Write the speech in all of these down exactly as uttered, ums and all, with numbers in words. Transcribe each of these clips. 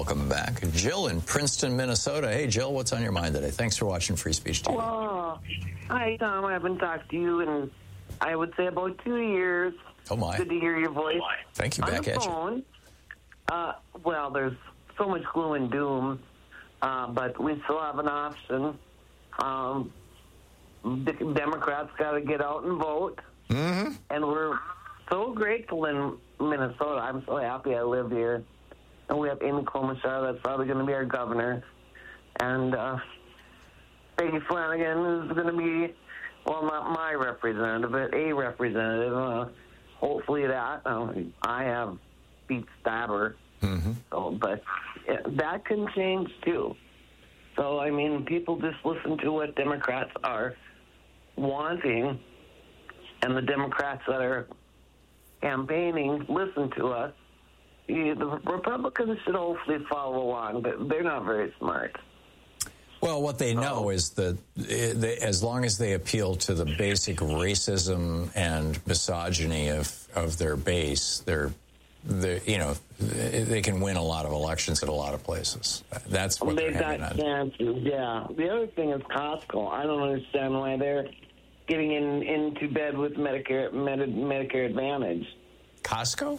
Welcome back. Jill in Princeton, Minnesota. Hey, Jill, what's on your mind today? Thanks for watching Free Speech T V. Oh, hi, Tom. I haven't talked to you in, I would say, about two years. Oh, my. Good to hear your voice. Thank you. On Back the at phone. you. Uh, well, there's so much gloom and doom, uh, but we still have an option. Um, the Democrats got to get out and vote. Mm-hmm. And we're so grateful in Minnesota. I'm so happy I live here. And we have Amy Klobuchar that's probably going to be our governor. And uh, Peggy Flanagan is going to be, well, not my representative, but a representative. Uh, hopefully that. Uh, I have Pete Stabber. Mm-hmm. So, but yeah, that can change, too. So, I mean, people just listen to what Democrats are wanting, and the Democrats that are campaigning listen to us. The Republicans should hopefully follow along, but they're not very smart. Well, what they know is that they, as long as they appeal to the basic racism and misogyny of, of their base, they're, they're, you know, they can win a lot of elections at a lot of places. That's what They've they're got chances, yeah. The other thing is Costco. I don't understand why they're getting in into bed with Medicare Medi- Medicare Advantage. Costco?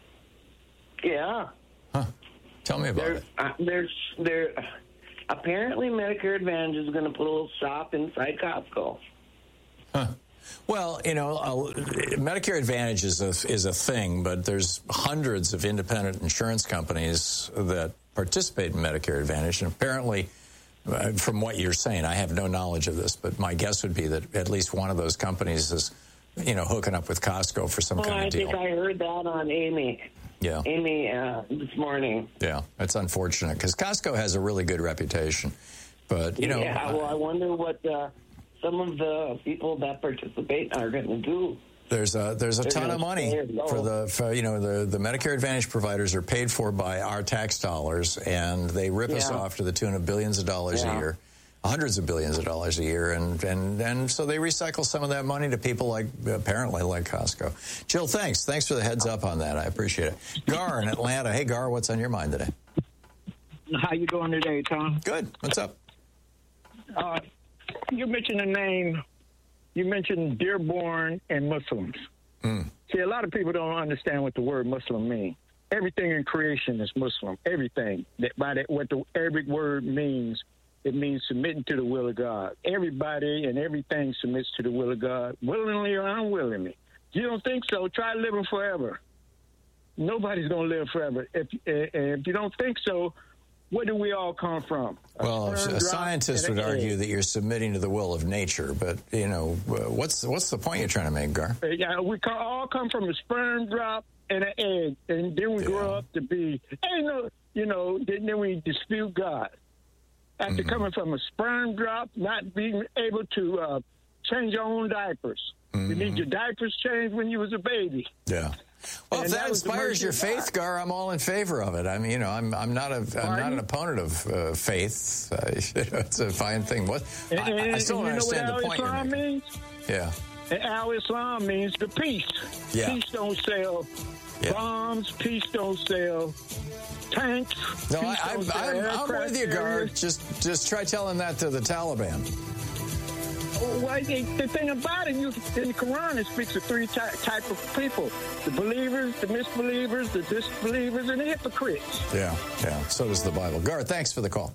Yeah. Huh. Tell me about they're, it. Uh, they're, they're, apparently Medicare Advantage is going to put a little shop inside Costco. Huh. Well, you know, uh, Medicare Advantage is a, is a thing, but there's hundreds of independent insurance companies that participate in Medicare Advantage, and apparently, uh, from what you're saying, I have no knowledge of this, but my guess would be that at least one of those companies is, you know, hooking up with Costco for some well, kind of I deal. I think I heard that on Amy. Yeah. Amy uh, this morning. Yeah, that's unfortunate because Costco has a really good reputation. But, you know. Yeah, well, I wonder what uh, some of the people that participate are going to do. There's a there's a They're ton of money for the for, you know the the Medicare Advantage providers are paid for by our tax dollars, and they rip yeah. us off to the tune of billions of dollars yeah. a year. Hundreds of billions of dollars a year, and, and, and so they recycle some of that money to people like, apparently, like Costco. Jill, thanks. Thanks for the heads up on that. I appreciate it. Gar in Atlanta. Hey, Gar, what's on your mind today? How you doing today, Tom? Good. What's up? Uh, you mentioned a name. You mentioned Dearborn and Muslims. Mm. See, a lot of people don't understand what the word Muslim means. Everything in creation is Muslim. Everything. That by that, what the every word means. It means submitting to the will of God. Everybody and everything submits to the will of God, willingly or unwillingly. If you don't think so, try living forever. Nobody's going to live forever. If, if you don't think so, where do we all come from? Well, a, a scientist would argue egg. that you're submitting to the will of nature, but, you know, what's what's the point you're trying to make, Gar? Yeah, we all come from a sperm drop and an egg, and then we yeah. grow up to be, and, no, you know, then we dispute God. After mm-hmm. coming from a sperm drop, not being able to uh, change your own diapers. Mm-hmm. You need your diapers changed when you was a baby. Yeah. Well, and if that, that inspires your faith, Gar, I'm all in favor of it. I mean, you know, I'm I'm not a I'm not an opponent of uh, faith. Uh, you know, it's a fine thing. What and, I, and, I still don't understand the point Islam you're making. Means? Yeah. And Al-Islam means the peace. Yeah. Peace don't sell yeah. bombs. Peace don't sell tanks. No, I, I'm, I'm, I'm with you, Gar. Just, just try telling that to the Taliban. Well, the, the thing about it, you, in the Quran, it speaks of three ty- type of people: the believers, the misbelievers, the disbelievers, and the hypocrites. Yeah, yeah. So does the Bible. Gar, thanks for the call.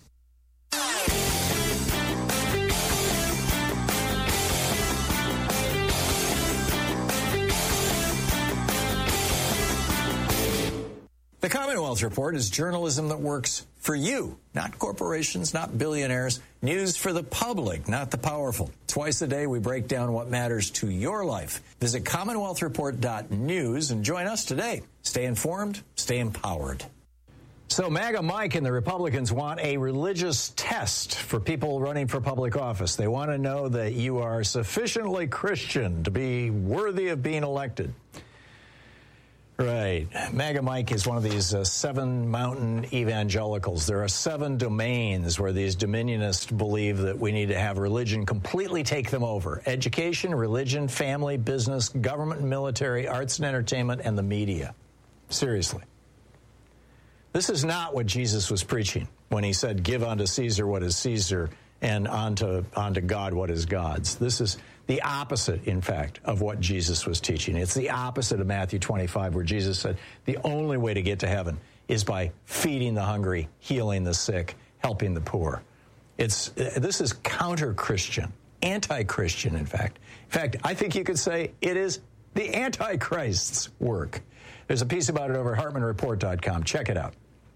The Commonwealth Report is journalism that works for you, not corporations, not billionaires. News for the public, not the powerful. Twice a day, we break down what matters to your life. Visit commonwealth report dot news and join us today. Stay informed, stay empowered. So MAGA Mike and the Republicans want a religious test for people running for public office. They want to know that you are sufficiently Christian to be worthy of being elected. Right. MAGA Mike is one of these uh, seven mountain evangelicals. There are seven domains where these dominionists believe that we need to have religion completely take them over. Education, religion, family, business, government and military, arts and entertainment, and the media. Seriously. This is not what Jesus was preaching when he said, give unto Caesar what is Caesar and unto, unto God what is God's. This is the opposite, in fact, of what Jesus was teaching. It's the opposite of Matthew twenty-five, where Jesus said the only way to get to heaven is by feeding the hungry, healing the sick, helping the poor. It's this is counter-Christian, anti-Christian, in fact. In fact, I think you could say it is the Antichrist's work. There's a piece about it over at Hartman Report dot com. Check it out.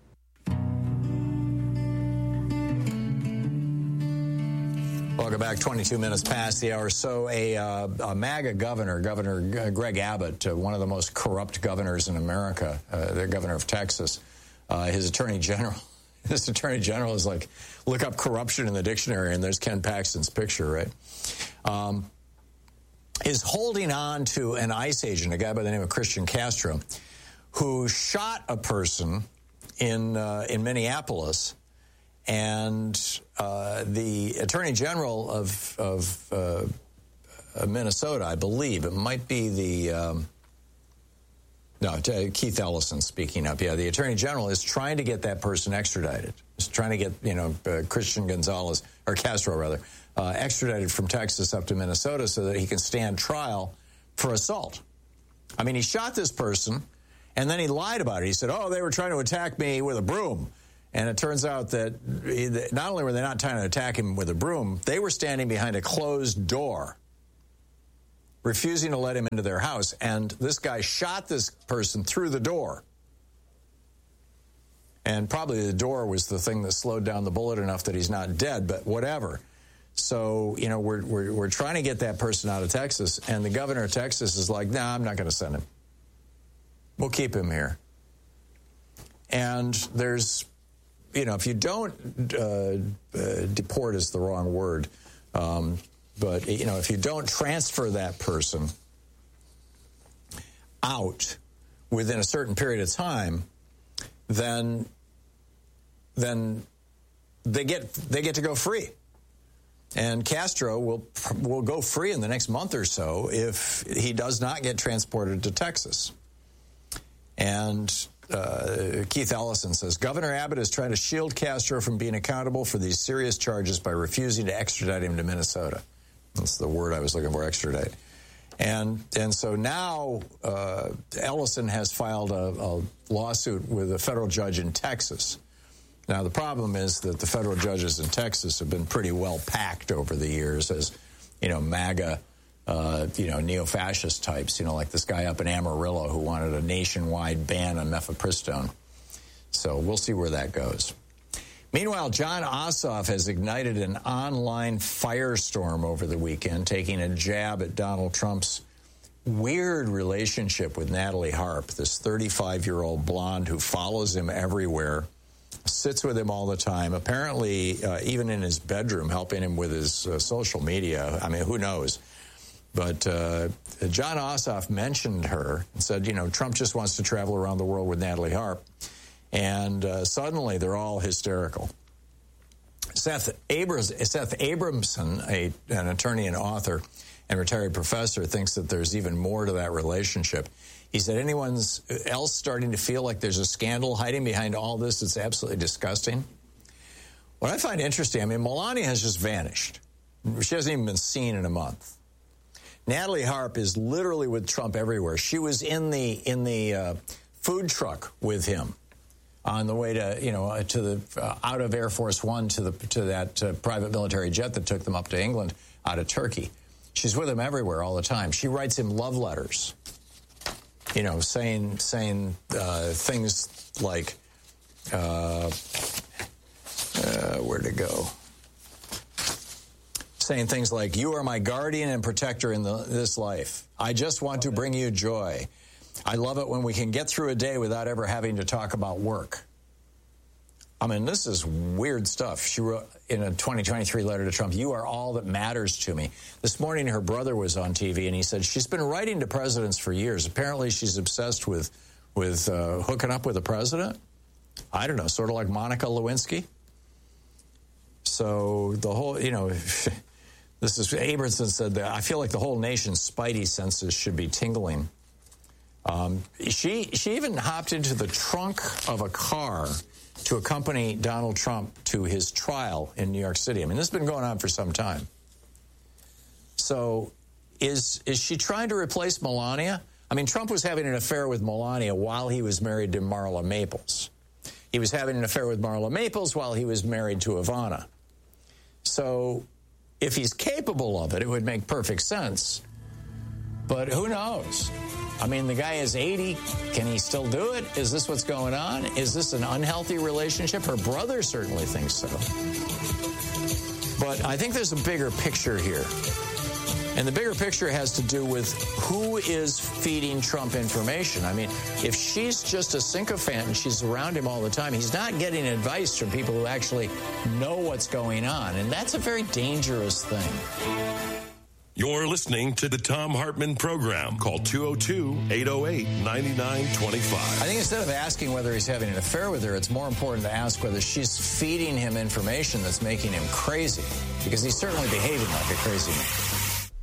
Welcome back. twenty-two minutes past the hour. So a, uh, a MAGA governor, Governor Greg Abbott, uh, one of the most corrupt governors in America, uh, the governor of Texas, uh, his attorney general, his attorney general is like, look up corruption in the dictionary, and there's Ken Paxton's picture, right? Um, is holding on to an ICE agent, a guy by the name of Christian Castro, who shot a person in uh, in Minneapolis. And uh, the Attorney General of, of uh, Minnesota, I believe, it might be the, um, no, Keith Ellison speaking up. Yeah, the Attorney General is trying to get that person extradited. He's trying to get, you know, uh, Christian Gonzalez, or Castro, rather, uh, extradited from Texas up to Minnesota so that he can stand trial for assault. I mean, he shot this person, and then he lied about it. He said, oh, they were trying to attack me with a broom. And it turns out that not only were they not trying to attack him with a broom, they were standing behind a closed door, refusing to let him into their house. And this guy shot this person through the door. And probably the door was the thing that slowed down the bullet enough that he's not dead, but whatever. So, you know, we're, we're, we're trying to get that person out of Texas. And the governor of Texas is like, nah, I'm not going to send him. We'll keep him here. And there's... You know, if you don't, uh, uh, deport is the wrong word, um, but, you know, if you don't transfer that person out within a certain period of time, then then they get they get to go free. And Castro will will go free in the next month or so if he does not get transported to Texas. And... Uh, Keith Ellison says, Governor Abbott is trying to shield Castro from being accountable for these serious charges by refusing to extradite him to Minnesota. That's the word I was looking for, extradite. And and so now uh, Ellison has filed a, a lawsuit with a federal judge in Texas. Now, the problem is that the federal judges in Texas have been pretty well packed over the years as, you know, MAGA Uh, you know, neo-fascist types, you know, like this guy up in Amarillo who wanted a nationwide ban on mifepristone. So we'll see where that goes. Meanwhile, Jon Ossoff has ignited an online firestorm over the weekend, taking a jab at Donald Trump's weird relationship with Natalie Harp, this thirty-five-year-old blonde who follows him everywhere, sits with him all the time, apparently uh, even in his bedroom, helping him with his uh, social media. I mean, who knows? But uh, Jon Ossoff mentioned her and said, you know, Trump just wants to travel around the world with Natalie Harp. And uh, suddenly they're all hysterical. Seth, Abrams, Seth Abramson, a, an attorney and author and retired professor, thinks that there's even more to that relationship. He said anyone else starting to feel like there's a scandal hiding behind all this, it's absolutely disgusting. What I find interesting, I mean, Melania has just vanished. She hasn't even been seen in a month. Natalie Harp is literally with Trump everywhere. She was in the in the uh, food truck with him on the way to you know to the uh, out of Air Force One to the to that uh, private military jet that took them up to England out of Turkey. She's with him everywhere all the time. She writes him love letters, you know, saying saying uh, things like uh, uh, where to go. Saying things like, you are my guardian and protector in the, this life. I just want to bring you joy. I love it when we can get through a day without ever having to talk about work. I mean, this is weird stuff. She wrote in a twenty twenty-three letter to Trump, you are all that matters to me. This morning, her brother was on T V, and he said she's been writing to presidents for years. Apparently, she's obsessed with, with uh, hooking up with a president. I don't know, sort of like Monica Lewinsky. So the whole, you know... This is, Abramson said that, I feel like the whole nation's spidey senses should be tingling Um, she she even hopped into the trunk of a car to accompany Donald Trump to his trial in New York City. I mean, this has been going on for some time. So is is she trying to replace Melania? I mean, Trump was having an affair with Melania while he was married to Marla Maples. He was having an affair with Marla Maples while he was married to Ivana. So if he's capable of it, it would make perfect sense. But who knows? I mean, the guy is eighty. Can he still do it? Is this what's going on? Is this an unhealthy relationship? Her brother certainly thinks so. But I think there's a bigger picture here. And the bigger picture has to do with who is feeding Trump information. I mean, if she's just a sycophant and she's around him all the time, he's not getting advice from people who actually know what's going on. And that's a very dangerous thing. You're listening to the Thom Hartmann Program. Call two oh two, eight oh eight, nine nine two five. I think instead of asking whether he's having an affair with her, it's more important to ask whether she's feeding him information that's making him crazy, because he's certainly behaving like a crazy man.